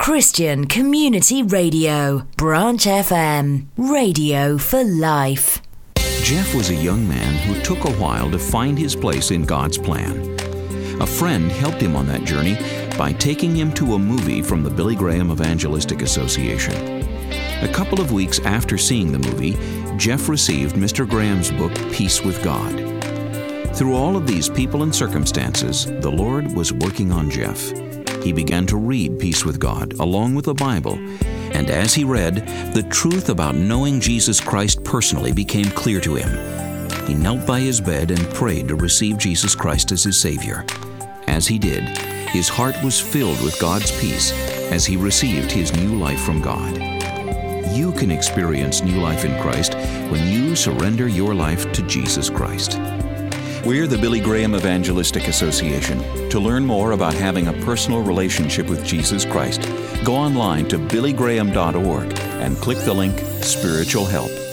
Christian Community Radio, Branch FM, radio for life. Jeff was a young man who took a while to find his place in God's plan. A friend helped him on that journey by taking him to a movie from the Billy Graham Evangelistic Association. A couple of weeks after seeing the movie, Jeff received Mr. Graham's book, Peace with God. Through all of these people and circumstances, the Lord was working on Jeff. He began to read Peace with God along with the Bible, and as he read, the truth about knowing Jesus Christ personally became clear to him. He knelt by his bed and prayed to receive Jesus Christ as his Savior. As he did, his heart was filled with God's peace as he received his new life from God. You can experience new life in Christ when you surrender your life to Jesus Christ. We're the Billy Graham Evangelistic Association. To learn more about having a personal relationship with Jesus Christ, go online to billygraham.org and click the link Spiritual Help.